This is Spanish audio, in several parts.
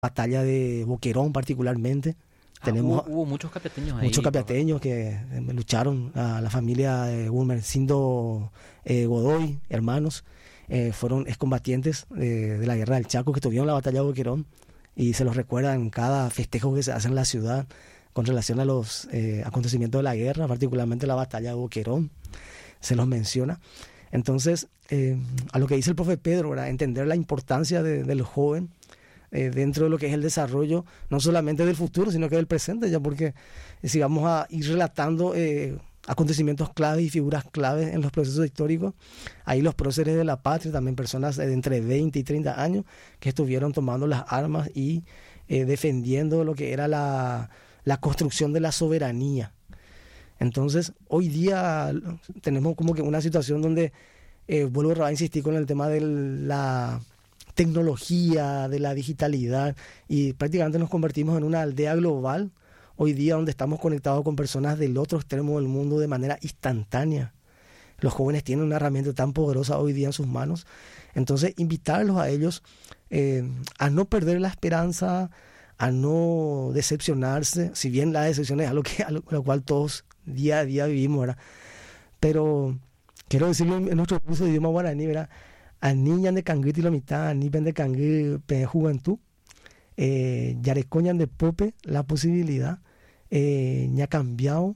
batalla de Boquerón particularmente. Hubo muchos capeteños ahí. Muchos capeteños que lucharon, la familia de Gumersindo Godoy, hermanos, fueron excombatientes de la guerra del Chaco que tuvieron la batalla de Boquerón y se los recuerda en cada festejo que se hace en la ciudad con relación a los acontecimientos de la guerra, particularmente la batalla de Boquerón, se los menciona. Entonces, a lo que dice el profe Pedro, ¿verdad? Entender la importancia del joven dentro de lo que es el desarrollo, no solamente del futuro, sino que del presente, ya porque si vamos a ir relatando acontecimientos claves y figuras claves en los procesos históricos, ahí los próceres de la patria, también personas de entre 20 y 30 años que estuvieron tomando las armas y defendiendo lo que era la construcción de la soberanía. Entonces, hoy día tenemos como que una situación donde, vuelvo a insistir con el tema de la tecnología, de la digitalidad, y prácticamente nos convertimos en una aldea global hoy día donde estamos conectados con personas del otro extremo del mundo de manera instantánea. Los jóvenes tienen una herramienta tan poderosa hoy día en sus manos. Entonces, invitarlos a ellos a no perder la esperanza, a no decepcionarse, si bien la decepción es algo a lo cual todos día a día vivimos, ¿verdad? Pero quiero decirlo en nuestro uso de idioma guaraní, ¿verdad? A niña de canguit y la mitad, a ni de canguit pe juventud, yarecoñan de pope la posibilidad, ña cambiado,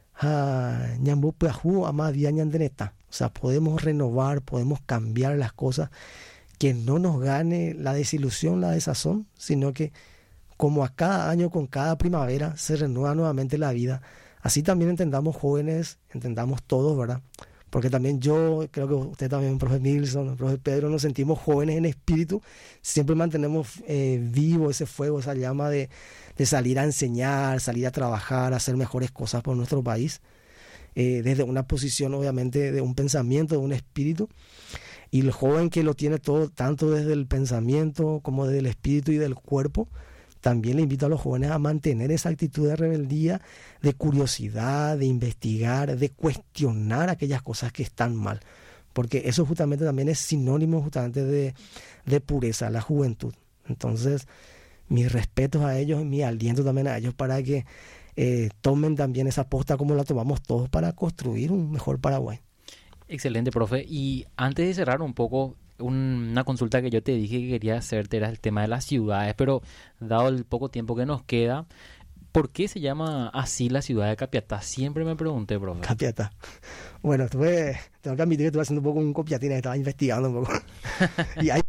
ñambo peaju, ama día ñandeneta. O sea, podemos renovar, podemos cambiar las cosas, que no nos gane la desilusión, la desazón, sino que como a cada año, con cada primavera, se renueva nuevamente la vida. Así también entendamos jóvenes, entendamos todos, ¿verdad? Porque también yo, creo que usted también, profe Milson, profe Pedro, nos sentimos jóvenes en espíritu. Siempre mantenemos vivo ese fuego, esa llama de salir a enseñar, salir a trabajar, a hacer mejores cosas por nuestro país. Desde una posición, obviamente, de un pensamiento, de un espíritu. Y el joven que lo tiene todo, tanto desde el pensamiento como desde el espíritu y del cuerpo, también le invito a los jóvenes a mantener esa actitud de rebeldía, de curiosidad, de investigar, de cuestionar aquellas cosas que están mal. Porque eso justamente también es sinónimo justamente de pureza, la juventud. Entonces, mis respetos a ellos y mi aliento también a ellos para que tomen también esa posta como la tomamos todos para construir un mejor Paraguay. Excelente, profe. Y antes de cerrar un poco, una consulta que yo te dije que quería hacerte era el tema de las ciudades, pero dado el poco tiempo que nos queda, ¿por qué se llama así la ciudad de Capiatá? Siempre me pregunté, profe. Capiatá. Bueno, tengo que admitir que estuve haciendo un poco un copiatina, estaba investigando un poco. Y hay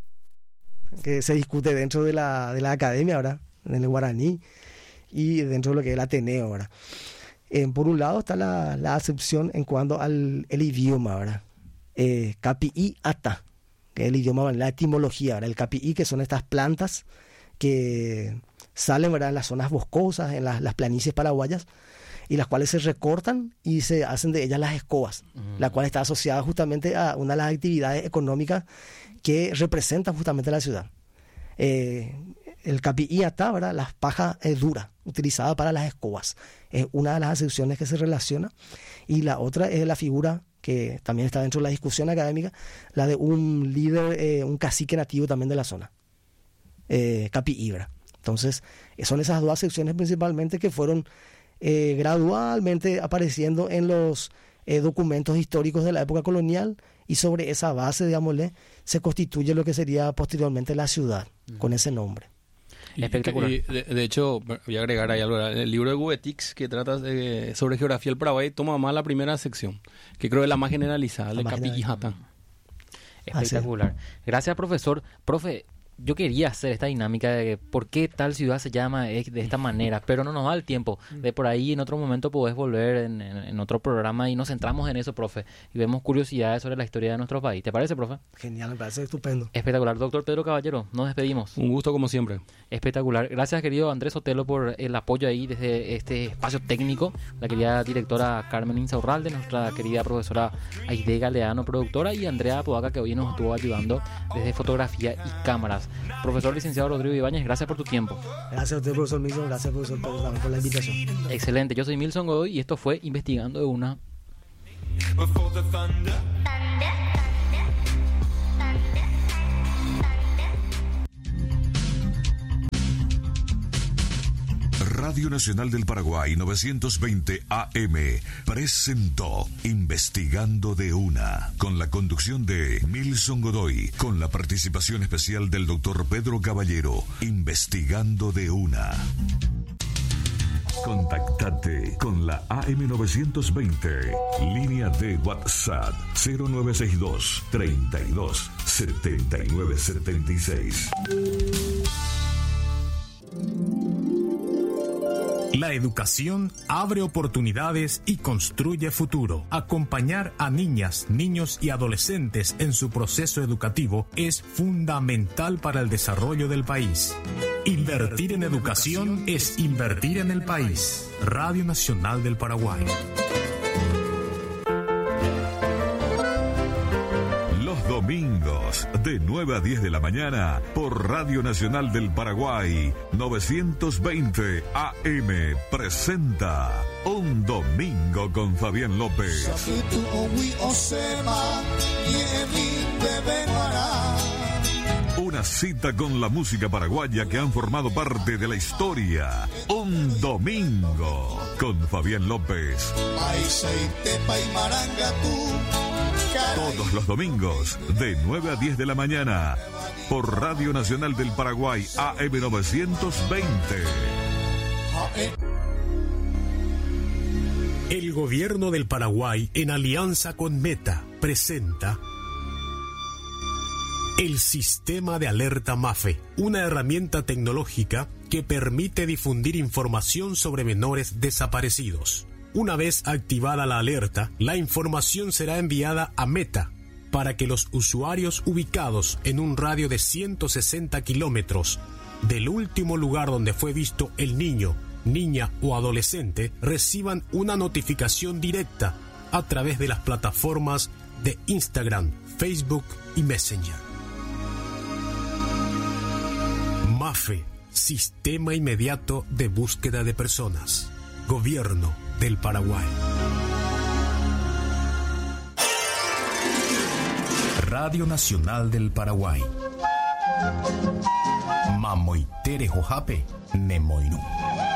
que se discute dentro de la academia, ¿verdad? En el guaraní y dentro de lo que es el Ateneo, ¿verdad? Por un lado está la acepción en cuanto al el idioma, ¿verdad? Capií ata, que es el idioma, la etimología, ¿verdad? El capií, que son estas plantas que salen, ¿verdad?, en las zonas boscosas, en las planicies paraguayas, y las cuales se recortan y se hacen de ellas las escobas, la cual está asociada justamente a una de las actividades económicas que representan justamente la ciudad. El capií ata, ¿verdad?, las pajas duras, utilizada para las escobas, es una de las acepciones que se relaciona, y la otra es la figura que también está dentro de la discusión académica, la de un líder, un cacique nativo también de la zona, capií, ¿verdad? Entonces, son esas dos acepciones principalmente que fueron gradualmente apareciendo en los documentos históricos de la época colonial, y sobre esa base, digámosle, se constituye lo que sería posteriormente la ciudad, con ese nombre. Espectacular. Y de hecho, voy a agregar ahí algo. El libro de Gubetix, que trata sobre geografía del Paraguay, toma más la primera sección, que creo es la más generalizada, de Capiquijata. Espectacular. Gracias, profesor. Profe, yo quería hacer esta dinámica de por qué tal ciudad se llama de esta manera, pero no nos da el tiempo. De por ahí en otro momento podés volver en otro programa y nos centramos en eso, profe, y vemos curiosidades sobre la historia de nuestro país. ¿Te parece, profe? Genial, me parece estupendo. Espectacular. Doctor Pedro Caballero, nos despedimos. Un gusto como siempre. Espectacular. Gracias, querido Andrés Sotelo, por el apoyo ahí desde este espacio técnico. La querida directora Carmen Insaurralde, nuestra querida profesora Aide Galeano, productora, y Andrea Apodaca, que hoy nos estuvo ayudando desde fotografía y cámaras. Profesor licenciado Rodrigo Ibáñez, gracias por tu tiempo. Gracias a usted, profesor Milson. Gracias, profesor Pedro, también por la invitación. Excelente. Yo soy Milson Godoy y esto fue Investigando de una. Radio Nacional del Paraguay 920 AM presentó Investigando de Una, con la conducción de Milson Godoy, con la participación especial del doctor Pedro Caballero. Investigando de Una. Contactate con la AM920, línea de WhatsApp 0962 32 79 76. La educación abre oportunidades y construye futuro. Acompañar a niñas, niños y adolescentes en su proceso educativo es fundamental para el desarrollo del país. Invertir en educación es invertir en el país. Radio Nacional del Paraguay. Domingos, de 9 a 10 de la mañana, por Radio Nacional del Paraguay, 920 AM, presenta Un Domingo con Fabián López. Una cita con la música paraguaya que han formado parte de la historia. Un Domingo con Fabián López. Todos los domingos, de 9 a 10 de la mañana, por Radio Nacional del Paraguay, AM920. El gobierno del Paraguay, en alianza con Meta, presenta el Sistema de Alerta MAFE, una herramienta tecnológica que permite difundir información sobre menores desaparecidos. Una vez activada la alerta, la información será enviada a Meta para que los usuarios ubicados en un radio de 160 kilómetros del último lugar donde fue visto el niño, niña o adolescente reciban una notificación directa a través de las plataformas de Instagram, Facebook y Messenger. MAFE, Sistema Inmediato de Búsqueda de Personas. Gobierno del Paraguay. Radio Nacional del Paraguay. Mamoitere Jojape, Nemoinu.